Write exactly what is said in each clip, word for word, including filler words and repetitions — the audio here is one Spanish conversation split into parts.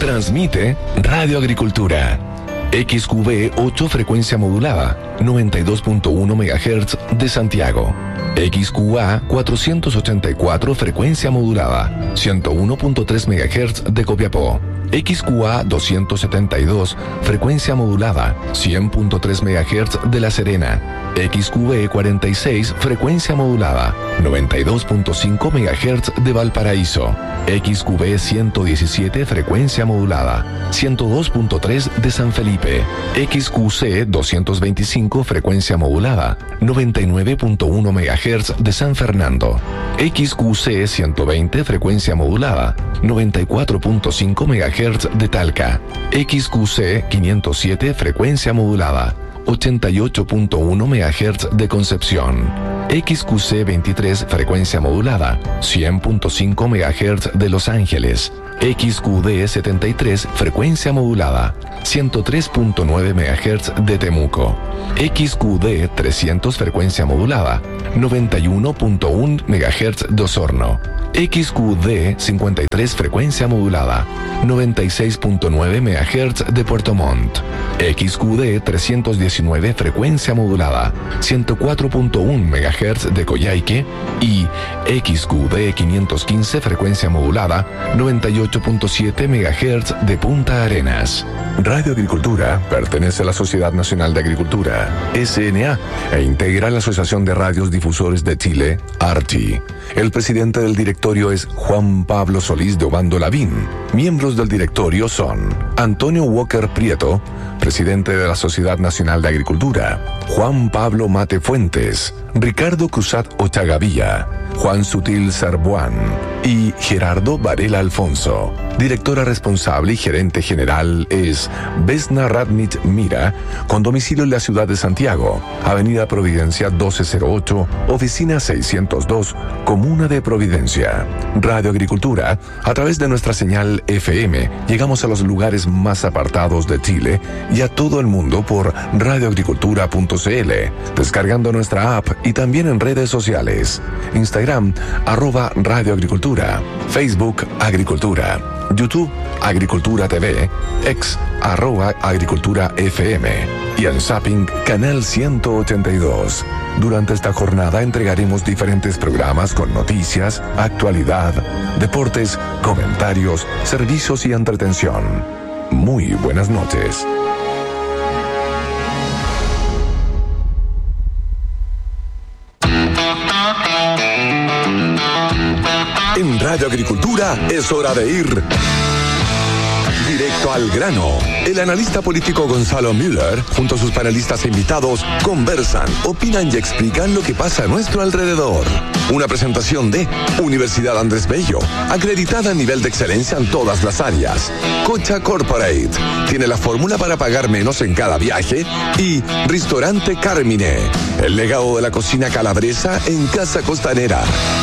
Transmite Radio Agricultura. X Q B ocho frecuencia modulada, noventa y dos punto uno megahertz de Santiago. X Q A cuatrocientos ochenta y cuatro frecuencia modulada, ciento uno punto tres megahertz de Copiapó. X Q A doscientos setenta y dos frecuencia modulada, cien punto tres megahertz de La Serena. X Q B cuarenta y seis frecuencia modulada, noventa y dos punto cinco megahertz de Valparaíso. X Q B ciento diecisiete frecuencia modulada, ciento dos punto tres de San Felipe. X Q C doscientos veinticinco frecuencia modulada, noventa y nueve punto uno megahertz de San Fernando. X Q C ciento veinte frecuencia modulada, noventa y cuatro punto cinco megahertz de Talca. X Q C quinientos siete frecuencia modulada, ochenta y ocho punto uno megahertz de Concepción. X Q C veintitrés frecuencia modulada, cien punto cinco megahertz de Los Ángeles. X Q D setenta y tres frecuencia modulada, ciento tres punto nueve megahertz de Temuco. X Q D trescientos frecuencia modulada, noventa y uno punto uno megahertz de Osorno. X Q D cincuenta y tres frecuencia modulada, noventa y seis punto nueve megahertz de Puerto Montt. X Q D trescientos diecinueve frecuencia modulada, ciento cuatro punto uno megahertz de Coyhaique. Y X Q D quinientos quince frecuencia modulada, noventa y ocho punto siete megahertz de Punta Arenas. Radio Agricultura pertenece a la Sociedad Nacional de Agricultura, S N A, e integra la Asociación de Radios Difusores de Chile, ARTI. El presidente del directorio es Juan Pablo Solís de Obando Lavín. Miembros del directorio son Antonio Walker Prieto, presidente de la Sociedad Nacional de Agricultura; Juan Pablo Mate Fuentes; Ricardo Cruzat Ochagavía; Juan Sutil Sarbuán y Gerardo Varela Alfonso. Directora responsable y gerente general es Vesna Radnich Mira, con domicilio en la ciudad de Santiago, Avenida Providencia doce cero ocho, oficina seiscientos dos, Comuna de Providencia. Radio Agricultura, a través de nuestra señal F M, llegamos a los lugares más apartados de Chile y a todo el mundo por radioagricultura punto c l, descargando nuestra app y también en redes sociales. Instagram, arroba Radio Agricultura; Facebook, Agricultura; YouTube, Agricultura T V; X, arroba Agricultura F M; y en Zapping, Canal ciento ochenta y dos. Durante esta jornada entregaremos diferentes programas con noticias, actualidad, deportes, comentarios, servicios y entretención. Muy buenas noches. En Radio Agricultura es hora de ir directo al grano. El analista político Gonzalo Müller, junto a sus panelistas e invitados, conversan, opinan y explican lo que pasa a nuestro alrededor. Una presentación de Universidad Andrés Bello, acreditada a nivel de excelencia en todas las áreas. Cocha Corporate, tiene la fórmula para pagar menos en cada viaje. Y Restaurante Carmine, el legado de la cocina calabresa en Casa Costanera.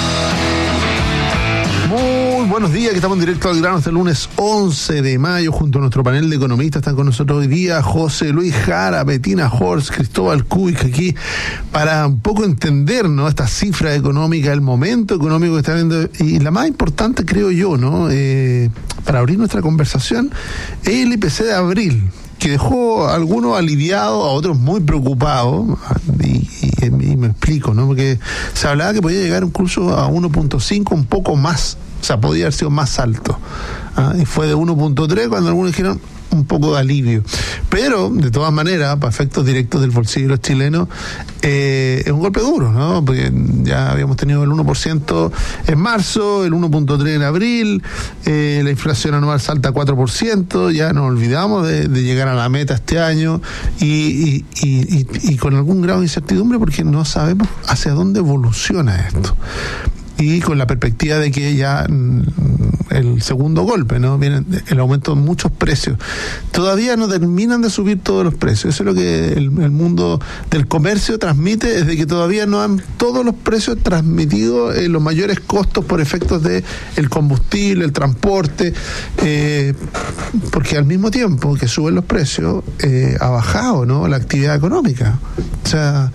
Muy buenos días, que estamos en directo al grano este lunes once de mayo, junto a nuestro panel de economistas. Están con nosotros hoy día José Luis Jara, Bettina Horst, Cristóbal Kubik, aquí para un poco entender, ¿no?, esta cifra económica, el momento económico que está viendo, y la más importante, creo yo, ¿no?, eh, para abrir nuestra conversación, es el I P C de abril, que dejó a algunos aliviados, a otros muy preocupados, y, y, y me explico, ¿no? Porque se hablaba que podía llegar incluso a uno punto cinco, un poco más, o sea, podía haber sido más alto, ¿ah? Y fue de uno punto tres cuando algunos dijeron un poco de alivio. Pero, de todas maneras, para efectos directos del bolsillo de los chilenos, eh, es un golpe duro, ¿no? Porque ya habíamos tenido el uno por ciento en marzo, el uno punto tres en abril, eh, la inflación anual salta a cuatro por ciento, ya nos olvidamos de, de llegar a la meta este año, y, y, y, y, y con algún grado de incertidumbre, porque no sabemos hacia dónde evoluciona esto. Y con la perspectiva de que ya el segundo golpe, ¿no?, viene el aumento de muchos precios. Todavía no terminan de subir todos los precios. Eso es lo que el, el mundo del comercio transmite, es de que todavía no han todos los precios transmitidos, eh, los mayores costos por efectos de el combustible, el transporte, eh, porque al mismo tiempo que suben los precios, eh, ha bajado, ¿no?, la actividad económica. O sea,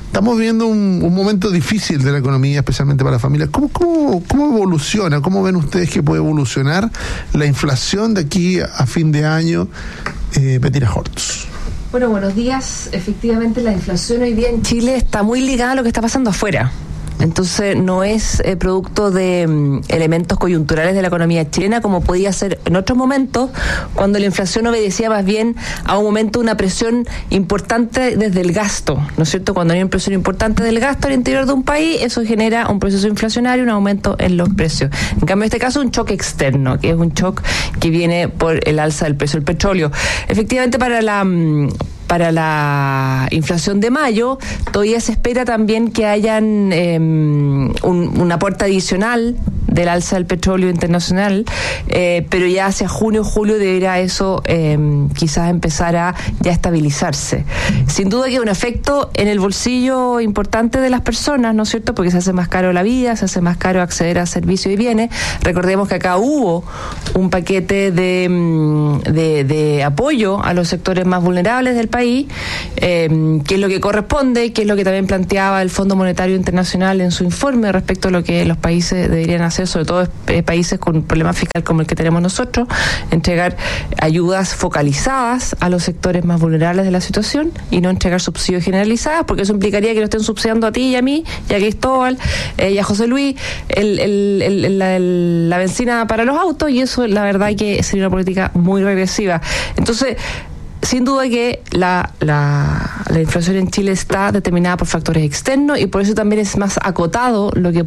estamos viendo un, un momento difícil de la economía, especialmente para las familias. ¿Cómo, cómo, cómo evoluciona? ¿Cómo ven ustedes que puede evolucionar la inflación de aquí a fin de año? Eh, Bettina Hortz. Bueno, buenos días. Efectivamente, la inflación hoy día en Chile está muy ligada a lo que está pasando afuera. Entonces no es eh, producto de um, elementos coyunturales de la economía chilena como podía ser en otros momentos, cuando la inflación obedecía más bien a un momento, una presión importante desde el gasto, ¿no es cierto? Cuando hay una presión importante del gasto al interior de un país, eso genera un proceso inflacionario, un aumento en los precios. En cambio, en este caso, un choque externo, que es un shock que viene por el alza del precio del petróleo. Efectivamente, para la... Um, Para la inflación de mayo, todavía se espera también que hayan eh, un, un aporte adicional del alza del petróleo internacional, eh, pero ya hacia junio, julio deberá eso eh, quizás empezar a ya estabilizarse. Sin duda que hay un efecto en el bolsillo importante de las personas, ¿no es cierto? Porque se hace más caro la vida, se hace más caro acceder a servicios y bienes. Recordemos que acá hubo un paquete de, de, de apoyo a los sectores más vulnerables del país, eh, que es lo que corresponde, que es lo que también planteaba el Fondo Monetario Internacional en su informe respecto a lo que los países deberían hacer, sobre todo eh, países con un problema fiscal como el que tenemos nosotros, entregar ayudas focalizadas a los sectores más vulnerables de la situación y no entregar subsidios generalizados, porque eso implicaría que lo estén subsidiando a ti y a mí, y a Cristóbal, eh, y a José Luis, el, el, el, la, el, la benzina para los autos, y eso la verdad que sería una política muy regresiva. Entonces, sin duda que la, la, la inflación en Chile está determinada por factores externos y por eso también es más acotado lo que